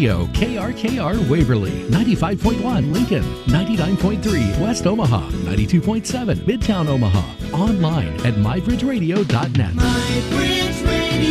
Radio, KRKR Waverly, 95.1 Lincoln, 99.3 West Omaha, 92.7 Midtown Omaha. Online at mybridgeradio.net. MyBridge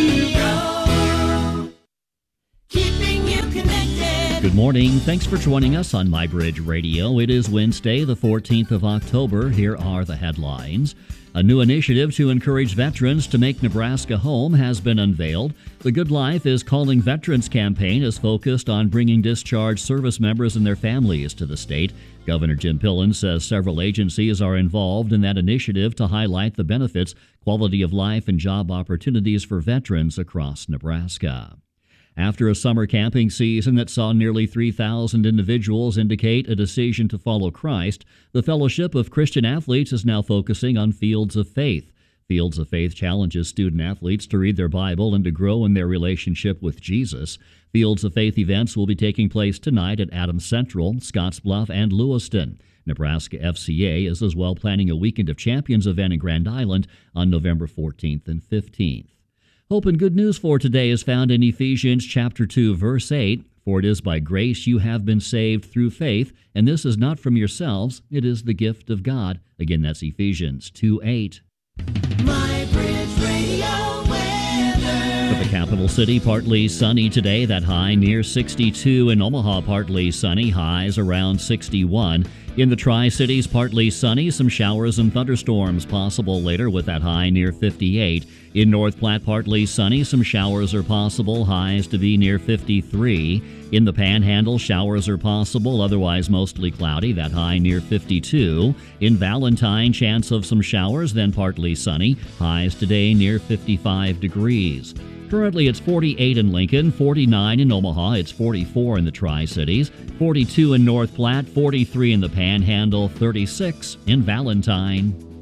Radio, keeping you connected. Good morning. Thanks for joining us on MyBridge Radio. It is Wednesday, the 14th of October. Here are the headlines. A new initiative to encourage veterans to make Nebraska home has been unveiled. The Good Life is Calling Veterans campaign is focused on bringing discharged service members and their families to the state. Governor Jim Pillen says several agencies are involved in that initiative to highlight the benefits, quality of life, and job opportunities for veterans across Nebraska. After a summer camping season that saw nearly 3,000 individuals indicate a decision to follow Christ, the Fellowship of Christian Athletes is now focusing on Fields of Faith. Fields of Faith challenges student athletes to read their Bible and to grow in their relationship with Jesus. Fields of Faith events will be taking place tonight at Adams Central, Scottsbluff, and Lewiston. Nebraska FCA is as well planning a Weekend of Champions event in Grand Island on November 14th and 15th. Hope and good news for today is found in Ephesians chapter 2, verse 8. For it is by grace you have been saved through faith, and this is not from yourselves, it is the gift of God. Again, that's Ephesians 2:8. MyBridge Radio weather. For the capital city, partly sunny today, that high near 62. In Omaha, partly sunny, highs around 61. In the Tri-Cities, partly sunny, some showers and thunderstorms possible later with that high near 58. In North Platte, partly sunny, some showers are possible, highs to be near 53. In the Panhandle, showers are possible, otherwise mostly cloudy, that high near 52. In Valentine, chance of some showers, then partly sunny, highs today near 55 degrees. Currently, it's 48 in Lincoln, 49 in Omaha, it's 44 in the Tri-Cities, 42 in North Platte, 43 in the Panhandle, 36 in Valentine.